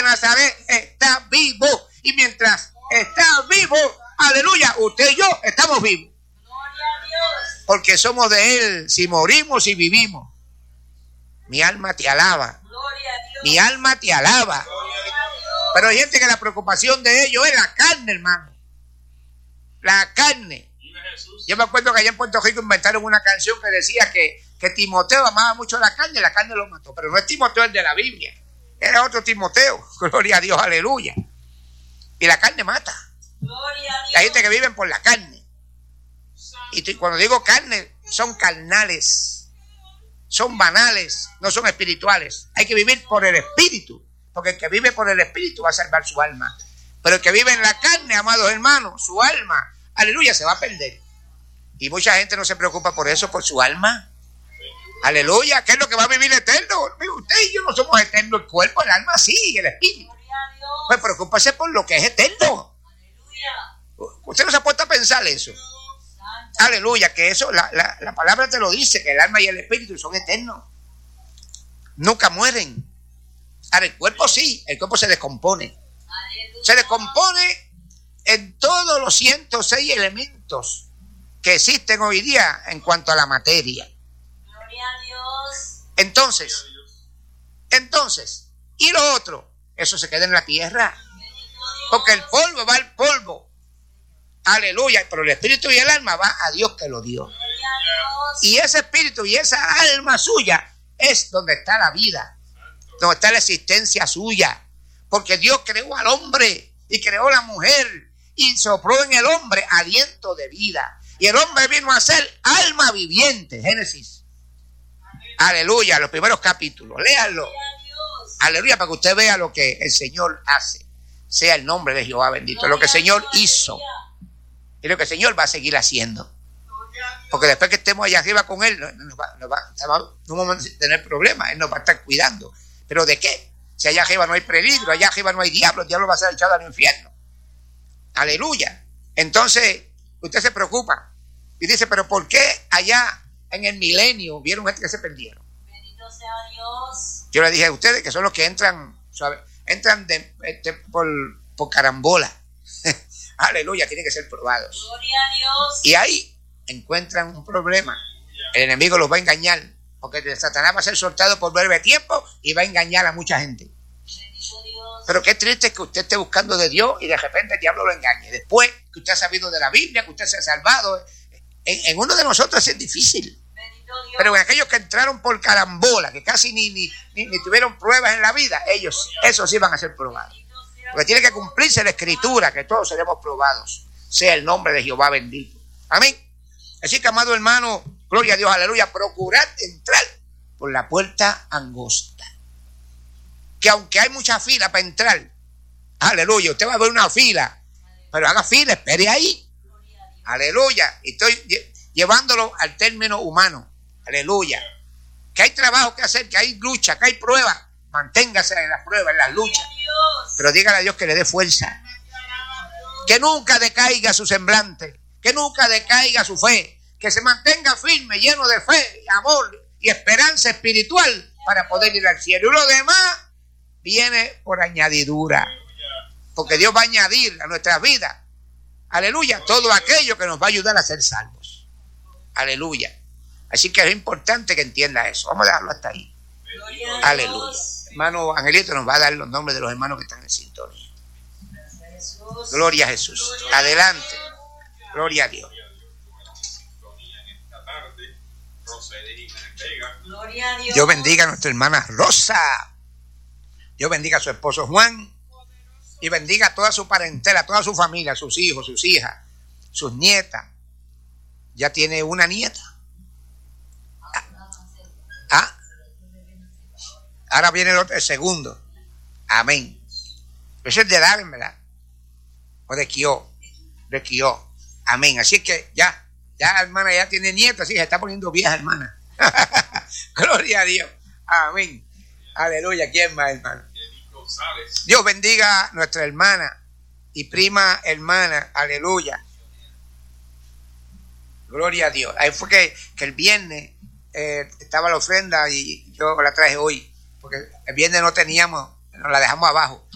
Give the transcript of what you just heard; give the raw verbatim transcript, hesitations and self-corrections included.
Nazaret está vivo. Y mientras está vivo, aleluya, usted y yo estamos vivos. Porque somos de Él, si morimos y vivimos. Mi alma te alaba. Mi alma te alaba. Pero hay gente que la preocupación de ellos es la carne, hermano. La carne. Yo me acuerdo que allá en Puerto Rico inventaron una canción que decía que, que Timoteo amaba mucho la carne y la carne lo mató. Pero no es Timoteo el de la Biblia. Era otro Timoteo. Gloria a Dios, aleluya. Y la carne mata. Hay gente que vive por la carne. Y cuando digo carne, son carnales. Son banales, no son espirituales. Hay que vivir por el espíritu. Porque el que vive por el espíritu va a salvar su alma. Pero el que vive en la carne, amados hermanos, su alma, aleluya, se va a perder. Y mucha gente no se preocupa por eso, por su alma. Aleluya, ¿qué es lo que va a vivir eterno? Usted y yo no somos eternos, el cuerpo, el alma sí, el espíritu. Pues preocúpese por lo que es eterno. Usted no se ha puesto a pensar eso. Aleluya, que eso, la, la, la palabra te lo dice, que el alma y el espíritu son eternos. Nunca mueren. Ahora, el cuerpo sí, el cuerpo se descompone. Se descompone en todos los ciento seis elementos que existen hoy día en cuanto a la materia. Gloria a Dios. Entonces, entonces, y lo otro, eso se queda en la tierra. Porque el polvo va al polvo. Aleluya, pero el espíritu y el alma va a Dios que lo dio. Y ese espíritu y esa alma suya es donde está la vida, donde está la existencia suya. Porque Dios creó al hombre y creó a la mujer y sopló en el hombre aliento de vida. Y el hombre vino a ser alma viviente. Génesis. Aleluya, los primeros capítulos. Léanlo. Aleluya, para que usted vea lo que el Señor hace. Sea el nombre de Jehová bendito. Lo que el Señor hizo. Y lo que el Señor va a seguir haciendo. Porque después que estemos allá arriba con Él, no, va, no, va, no vamos a tener problemas. Él nos va a estar cuidando. ¿Pero de qué? Si allá arriba no hay peligro, allá arriba no hay diablo, el diablo va a ser echado al infierno. Aleluya. Entonces, usted se preocupa. Y dice, ¿pero por qué allá en el milenio vieron gente que se perdieron? Bendito sea Dios. Yo le dije a ustedes que son los que entran, ¿sabe? Entran de, de, por, por carambola. Aleluya, tienen que ser probados. Gloria a Dios. Y ahí encuentran un problema. El enemigo los va a engañar. Porque Satanás va a ser soltado por breve tiempo y va a engañar a mucha gente. Bendito Dios. Pero qué triste es que usted esté buscando de Dios y de repente el diablo lo engañe. Después que usted ha sabido de la Biblia, que usted se ha salvado, en, en uno de nosotros es difícil. Bendito Dios. Pero en aquellos que entraron por carambola, que casi ni, ni, ni, ni tuvieron pruebas en la vida, ellos, esos sí van a ser probados. Porque tiene que cumplirse la escritura, que todos seremos probados. Sea el nombre de Jehová bendito. Amén. Así que, amado hermano, gloria a Dios, aleluya, procurad entrar por la puerta angosta. Que aunque hay mucha fila para entrar, aleluya, usted va a ver una fila, pero haga fila, espere ahí. Aleluya. Y estoy llevándolo al término humano. Aleluya. Que hay trabajo que hacer, que hay lucha, que hay pruebas. Manténgase en las pruebas, en las luchas. Pero dígale a Dios que le dé fuerza. Que nunca decaiga su semblante. Que nunca decaiga su fe. Que se mantenga firme, lleno de fe, amor y esperanza espiritual para poder ir al cielo. Y lo demás viene por añadidura. Porque Dios va a añadir a nuestras vidas, aleluya, todo aquello que nos va a ayudar a ser salvos. Aleluya. Así que es importante que entienda eso. Vamos a dejarlo hasta ahí. Aleluya. Hermano Angelito nos va a dar los nombres de los hermanos que están en sintonía. Gloria a Jesús. Adelante. Gloria a Dios. Gloria a Dios. Dios bendiga a nuestra hermana Rosa. Dios bendiga a su esposo Juan. Y bendiga a toda su parentela, a toda su familia, a sus hijos, sus hijas, sus nietas. Ya tiene una nieta. ¿Ah? Ahora viene el, otro, el segundo. Amén. Ese es de Darren, ¿verdad? O de Kio. De Kio. Amén. Así que ya, ya hermana ya tiene nietos, así se está poniendo vieja, hermana. Gloria a Dios. Amén. Aleluya. ¿Quién más, hermano? Dios bendiga a nuestra hermana y prima hermana. Aleluya. Gloria a Dios. Ahí fue que, que el viernes eh, estaba la ofrenda y yo la traje hoy. Porque el viernes no teníamos, nos la dejamos abajo.